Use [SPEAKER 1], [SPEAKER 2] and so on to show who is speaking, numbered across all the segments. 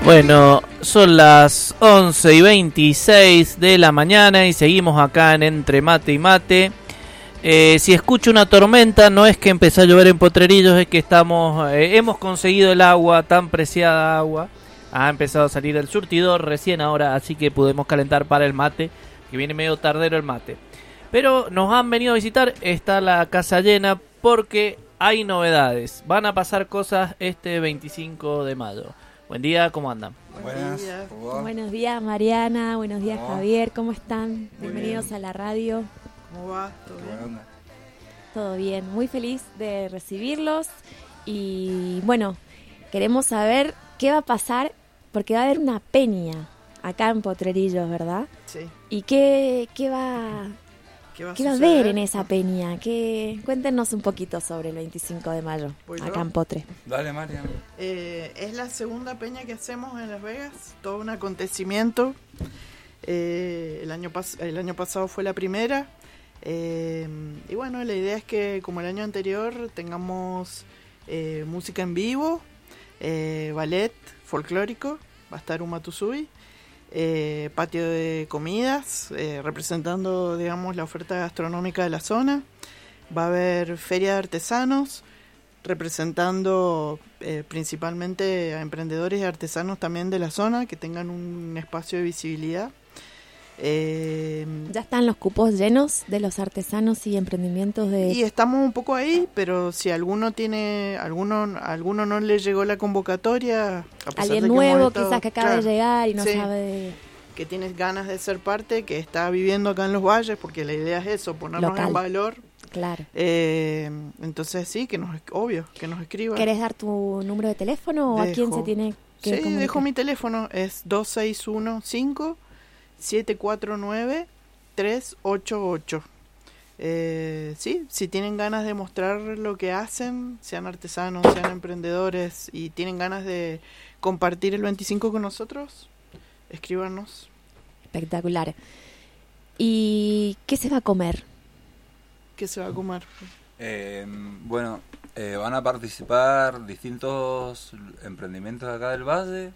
[SPEAKER 1] Bueno, son las 11:26 de la mañana y seguimos acá en Entre Mate y Mate. Si escucho una tormenta, no es que empezó a llover en Potrerillos, es que hemos conseguido el agua, tan preciada agua. Ha empezado a salir el surtidor recién ahora, así que podemos calentar para el mate, que viene medio tardero el mate. Pero nos han venido a visitar, está la casa llena porque hay novedades. Van a pasar cosas este 25 de mayo. Buen día, ¿cómo andan?
[SPEAKER 2] Buenas.
[SPEAKER 3] Buenos días, Mariana. Buenos días, Javier. ¿Cómo están?
[SPEAKER 2] Muy
[SPEAKER 3] Bienvenidos
[SPEAKER 2] bien.
[SPEAKER 3] a la radio.
[SPEAKER 2] ¿Cómo va? ¿Todo bien?
[SPEAKER 3] Todo bien. Muy feliz de recibirlos. Y bueno, queremos saber qué va a pasar, porque va a haber una peña acá en Potrerillos, ¿verdad?
[SPEAKER 2] Sí.
[SPEAKER 3] ¿Y qué va
[SPEAKER 2] ¿Qué va a
[SPEAKER 3] a
[SPEAKER 2] suceder?
[SPEAKER 3] haber en esa peña? Cuéntenos un poquito sobre el 25 de mayo,
[SPEAKER 2] ¿Voy yo?
[SPEAKER 3] acá en Potre.
[SPEAKER 4] Dale, Marian.
[SPEAKER 2] Es la segunda peña que hacemos en Las Vegas, todo un acontecimiento. El año pasado fue la primera. Y bueno, la idea es que como el año anterior tengamos música en vivo, ballet folclórico, va a estar Uma Tuzui, patio de comidas, representando, digamos, la oferta gastronómica de la zona. Va a haber feria de artesanos, representando principalmente a emprendedores y artesanos también de la zona, que tengan un espacio de visibilidad.
[SPEAKER 3] ¿Ya están los cupos llenos de los artesanos y emprendimientos de...?
[SPEAKER 2] Y estamos un poco ahí, pero si alguno no le llegó la convocatoria, a pesar de
[SPEAKER 3] Alguien
[SPEAKER 2] que
[SPEAKER 3] nuevo
[SPEAKER 2] hemos estado-
[SPEAKER 3] quizás que acaba
[SPEAKER 2] claro,
[SPEAKER 3] de llegar y no
[SPEAKER 2] sí,
[SPEAKER 3] sabe de...
[SPEAKER 2] que tienes ganas de ser parte, que está viviendo acá en los valles, porque la idea es eso, ponernos
[SPEAKER 3] Local.
[SPEAKER 2] en valor.
[SPEAKER 3] Claro.
[SPEAKER 2] Entonces sí, que nos escriba.
[SPEAKER 3] ¿Querés dar tu número de teléfono o a quién se tiene que
[SPEAKER 2] Sí,
[SPEAKER 3] comunicar?
[SPEAKER 2] dejo mi teléfono, es 2615-749-388. Sí, si tienen ganas de mostrar lo que hacen, sean artesanos, sean emprendedores y tienen ganas de compartir el 25 con nosotros, escríbanos.
[SPEAKER 3] Espectacular. ¿Y qué se va a comer?
[SPEAKER 2] ¿Qué se va a comer?
[SPEAKER 4] Van a participar distintos emprendimientos de acá del valle,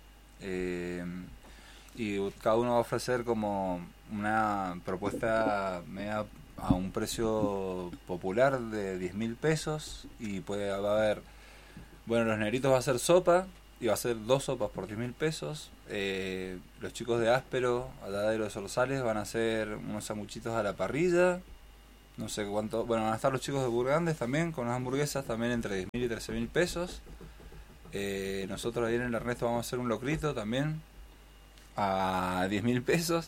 [SPEAKER 4] y cada uno va a ofrecer como una propuesta media a un precio popular de 10.000 pesos, y va a haber, los negritos va a ser sopa, y va a ser 2 sopas por 10.000 pesos. Los chicos de Áspero, allá de los Orzales, van a hacer unos sanguchitos a la parrilla. No sé cuánto. Bueno, van a estar los chicos de Burgandes también, con unas hamburguesas también entre 10.000 y 13.000 pesos. Nosotros ahí en el Ernesto vamos a hacer un locrito también a 10.000 pesos.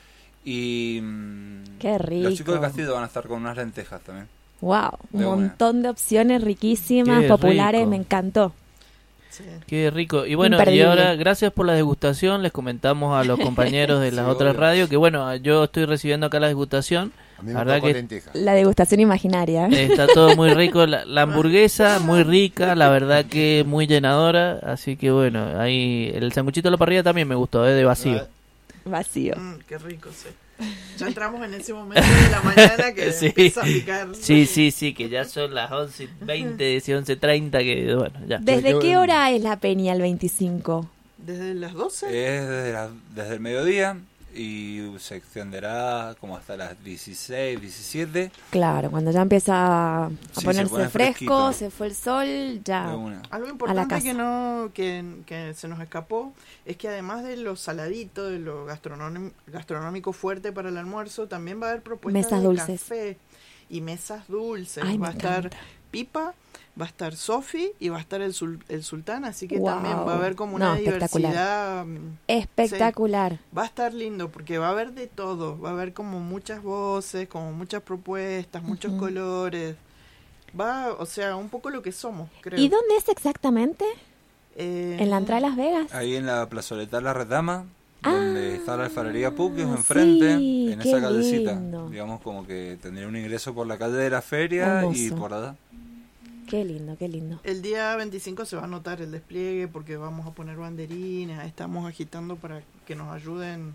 [SPEAKER 4] Y
[SPEAKER 3] Qué rico.
[SPEAKER 4] los chicos de Castillo van a estar con unas lentejas también.
[SPEAKER 3] Wow, un
[SPEAKER 4] De una.
[SPEAKER 3] montón de opciones riquísimas,
[SPEAKER 1] Qué
[SPEAKER 3] populares,
[SPEAKER 1] rico.
[SPEAKER 3] me encantantó.
[SPEAKER 2] Sí.
[SPEAKER 1] Qué rico. Y bueno, y
[SPEAKER 3] Imperdible.
[SPEAKER 1] ahora, gracias por la degustación. Les comentamos a los compañeros de las
[SPEAKER 4] Sí,
[SPEAKER 1] otras
[SPEAKER 4] obvio.
[SPEAKER 1] radios que, bueno, yo estoy recibiendo acá la degustación.
[SPEAKER 5] A mí
[SPEAKER 1] La
[SPEAKER 5] me
[SPEAKER 1] verdad
[SPEAKER 5] tocó
[SPEAKER 1] que
[SPEAKER 5] lenteja.
[SPEAKER 3] La degustación imaginaria.
[SPEAKER 1] está todo muy rico. La hamburguesa muy rica, la verdad que muy llenadora. Así que, bueno, ahí el sanguchito de la parrilla también me gustó, de vacío.
[SPEAKER 3] Vacío.
[SPEAKER 2] Qué rico, sí. Ya entramos en ese momento de la mañana que
[SPEAKER 1] Sí.
[SPEAKER 2] empieza a picar.
[SPEAKER 1] Sí, que ya son las 11:20, 11:30, que bueno, ya.
[SPEAKER 3] ¿Desde qué hora es la peña el 25?
[SPEAKER 2] ¿Desde las 12?
[SPEAKER 4] Es desde el mediodía y se extenderá como hasta las 16, 17.
[SPEAKER 3] Claro, cuando ya empieza a
[SPEAKER 4] Sí, se
[SPEAKER 3] ponerse
[SPEAKER 4] pone
[SPEAKER 3] fresco,
[SPEAKER 4] fresquito.
[SPEAKER 3] se fue el sol,
[SPEAKER 4] De
[SPEAKER 3] ya.
[SPEAKER 4] una.
[SPEAKER 2] Algo
[SPEAKER 3] A la
[SPEAKER 2] importante
[SPEAKER 3] casa.
[SPEAKER 2] que se nos escapó es que además de lo saladito, de lo gastronómico fuerte para el almuerzo, también va a haber propuestas
[SPEAKER 3] Mesas
[SPEAKER 2] de
[SPEAKER 3] dulces.
[SPEAKER 2] café y mesas dulces.
[SPEAKER 3] Ay,
[SPEAKER 2] va
[SPEAKER 3] me
[SPEAKER 2] a estar
[SPEAKER 3] encanta.
[SPEAKER 2] Pipa, va a estar Sofi y va a estar el Sultán, así que
[SPEAKER 3] Wow.
[SPEAKER 2] también va a haber como una
[SPEAKER 3] No, espectacular.
[SPEAKER 2] diversidad.
[SPEAKER 3] Espectacular.
[SPEAKER 2] Va a estar lindo porque va a haber de todo, va a haber como muchas voces, como muchas propuestas, muchos
[SPEAKER 3] Ujú.
[SPEAKER 2] colores. O sea, un poco lo que somos, creo.
[SPEAKER 3] ¿Y dónde es exactamente? ¿En la entrada de Las Vegas?
[SPEAKER 4] Ahí en la plazoleta La Retama,
[SPEAKER 3] Ah,
[SPEAKER 4] donde está la alfarería Puques enfrente,
[SPEAKER 3] sí,
[SPEAKER 4] en
[SPEAKER 3] qué
[SPEAKER 4] esa callecita.
[SPEAKER 3] lindo.
[SPEAKER 4] Digamos como que tendría un ingreso por la calle de la feria y
[SPEAKER 3] Hermoso.
[SPEAKER 4] por allá.
[SPEAKER 3] Qué lindo, qué lindo.
[SPEAKER 2] El día 25 se va a notar el despliegue porque vamos a poner banderines, estamos agitando para que nos ayuden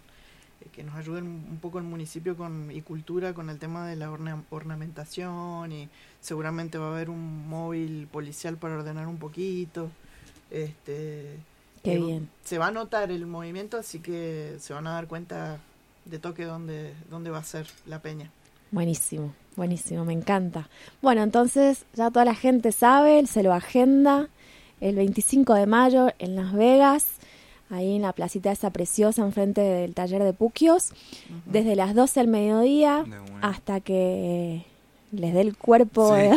[SPEAKER 2] un poco el municipio y cultura con el tema de la ornamentación, y seguramente va a haber un móvil policial para ordenar un poquito.
[SPEAKER 3] Qué Qué bien.
[SPEAKER 2] Se va a notar el movimiento, así que se van a dar cuenta de toque dónde va a ser la peña.
[SPEAKER 3] Buenísimo, buenísimo, me encanta. Bueno, entonces ya toda la gente sabe, se lo agenda el 25 de mayo en Las Vegas, ahí en la placita esa preciosa enfrente del taller de Puquios, desde las 12 del mediodía hasta que les dé el cuerpo.
[SPEAKER 4] Sí.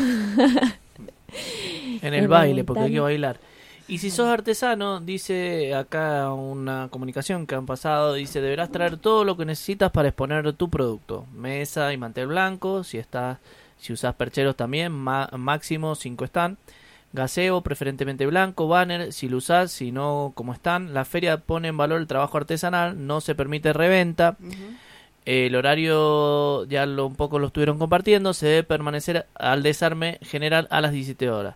[SPEAKER 1] En el baile, porque hay que bailar. Y si sos artesano, dice acá una comunicación que han pasado, dice, deberás traer todo lo que necesitas para exponer tu producto. Mesa y mantel blanco, si usás percheros también, máximo 5 stand. Gazebo, preferentemente blanco, banner, si lo usás, si no, como están. La feria pone en valor el trabajo artesanal, no se permite reventa. El horario ya un poco lo estuvieron compartiendo, se debe permanecer al desarme general a las 17 horas.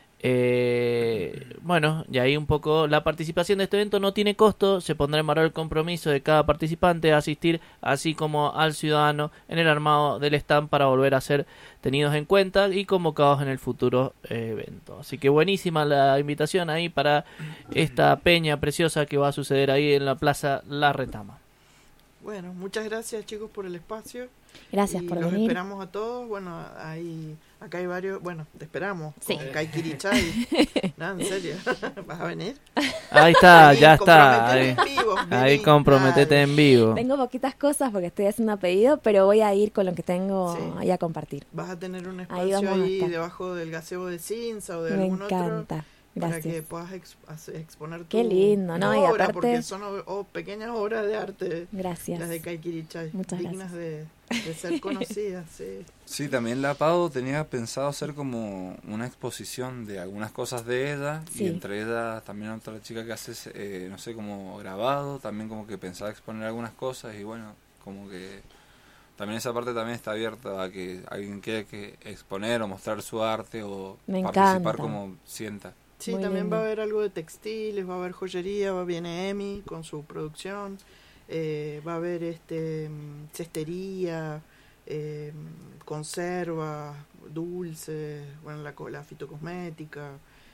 [SPEAKER 1] Bueno, y ahí un poco la participación de este evento no tiene costo, se pondrá en valor el compromiso de cada participante a asistir, así como al ciudadano en el armado del stand para volver a ser tenidos en cuenta y convocados en el futuro evento. Así que buenísima la invitación ahí para esta peña preciosa que va a suceder ahí en la Plaza La Retama.
[SPEAKER 2] Bueno, muchas gracias chicos por el espacio.
[SPEAKER 3] Gracias por
[SPEAKER 2] los
[SPEAKER 3] venir.
[SPEAKER 2] Esperamos a todos. Bueno, acá hay varios. Bueno, te esperamos.
[SPEAKER 3] Sí.
[SPEAKER 2] Con Kaikirichay. No, en serio. ¿Vas a venir?
[SPEAKER 1] Ahí está,
[SPEAKER 2] Vení,
[SPEAKER 1] ya está.
[SPEAKER 2] comprometete
[SPEAKER 1] Ahí,
[SPEAKER 2] en vivo,
[SPEAKER 1] ahí
[SPEAKER 2] vení,
[SPEAKER 1] comprometete
[SPEAKER 2] dale.
[SPEAKER 1] en vivo.
[SPEAKER 3] Tengo poquitas cosas porque estoy haciendo pedido, pero voy a ir con lo que tengo
[SPEAKER 2] Sí.
[SPEAKER 3] ahí a compartir.
[SPEAKER 2] Vas a tener un
[SPEAKER 3] Ahí
[SPEAKER 2] espacio
[SPEAKER 3] vamos a
[SPEAKER 2] ahí
[SPEAKER 3] estar.
[SPEAKER 2] debajo del gazebo de Cinza o de
[SPEAKER 3] Me
[SPEAKER 2] algún otro.
[SPEAKER 3] encanta.
[SPEAKER 2] Para que
[SPEAKER 3] Gracias.
[SPEAKER 2] puedas exponer tu
[SPEAKER 3] Qué lindo, ¿no?
[SPEAKER 2] tu
[SPEAKER 3] Y
[SPEAKER 2] obra,
[SPEAKER 3] aparte-
[SPEAKER 2] porque son pequeñas obras de arte.
[SPEAKER 3] Gracias.
[SPEAKER 2] Las de Kaikirichay.
[SPEAKER 3] Muchas
[SPEAKER 2] dignas de ser conocidas, sí.
[SPEAKER 4] Sí, también la PADO tenía pensado hacer como una exposición de algunas cosas de ella,
[SPEAKER 3] Sí.
[SPEAKER 4] y entre ellas también otra chica que hace, no sé, como grabado, también como que pensaba exponer algunas cosas, y bueno, como que también esa parte también está abierta a que alguien quiera que exponer o mostrar su arte o
[SPEAKER 3] Me
[SPEAKER 4] participar
[SPEAKER 3] encanta.
[SPEAKER 4] como sienta.
[SPEAKER 2] Sí,
[SPEAKER 3] Muy
[SPEAKER 2] también
[SPEAKER 3] lindo.
[SPEAKER 2] va a haber algo de textiles, va a haber joyería, viene Emi con su producción, va a haber cestería, conservas, dulces, bueno, la fitocosmética.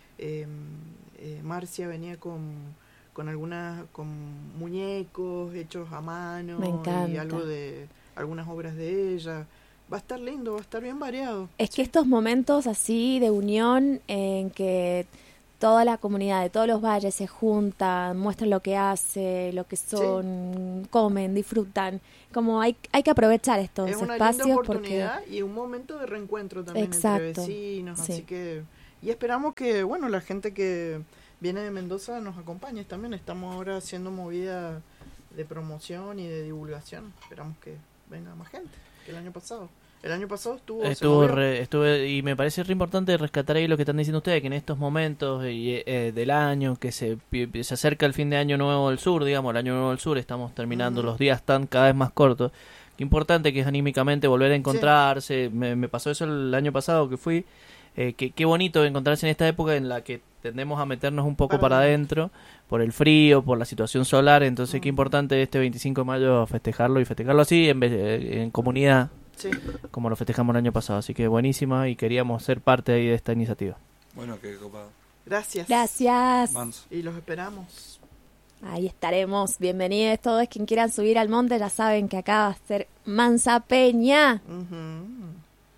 [SPEAKER 2] Marcia venía con muñecos hechos a mano
[SPEAKER 3] Me encanta.
[SPEAKER 2] y algo de algunas obras de ella. Va a estar lindo, va a estar bien variado.
[SPEAKER 3] Es que estos momentos así de unión en que toda la comunidad de todos los valles se juntan, muestran lo que hace, lo que son, comen, disfrutan. Como hay que aprovechar estos
[SPEAKER 2] Es una
[SPEAKER 3] espacios
[SPEAKER 2] linda
[SPEAKER 3] porque
[SPEAKER 2] oportunidad y un momento de reencuentro también
[SPEAKER 3] Exacto,
[SPEAKER 2] entre vecinos,
[SPEAKER 3] sí.
[SPEAKER 2] así que y esperamos que bueno la gente que viene de Mendoza nos acompañe también. Estamos ahora haciendo movida de promoción y de divulgación. Esperamos que venga más gente que el año pasado. El año pasado
[SPEAKER 1] Estuve y me parece re importante rescatar ahí lo que están diciendo ustedes, que en estos momentos del año, que se acerca el fin de año nuevo del sur, digamos, el año nuevo del sur, estamos terminando, los días están cada vez más cortos. Qué importante que es anímicamente volver a encontrarse. Me pasó eso el año pasado que fui. Qué bonito encontrarse en esta época en la que tendemos a meternos un poco para adentro por el frío, por la situación solar. Entonces qué importante este 25 de mayo festejarlo y festejarlo así en comunidad,
[SPEAKER 2] sí.
[SPEAKER 1] como lo festejamos el año pasado. Así que buenísima y queríamos ser parte ahí de esta iniciativa.
[SPEAKER 4] Bueno, qué copado.
[SPEAKER 2] Gracias.
[SPEAKER 3] gracias.
[SPEAKER 4] Manso.
[SPEAKER 2] Y los esperamos.
[SPEAKER 3] Ahí estaremos. Bienvenidos todos quien quieran subir al monte, ya saben que acá va a ser Mansa Peña.
[SPEAKER 2] Ujú.